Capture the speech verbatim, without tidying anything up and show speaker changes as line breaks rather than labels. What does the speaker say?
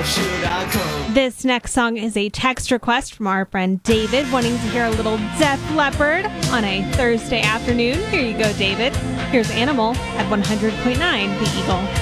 should I come?
This next song is a text request from our friend David, wanting to hear a little Def Leppard on a Thursday afternoon. Here you go, David. Here's Animal at one hundred point nine The Eagle.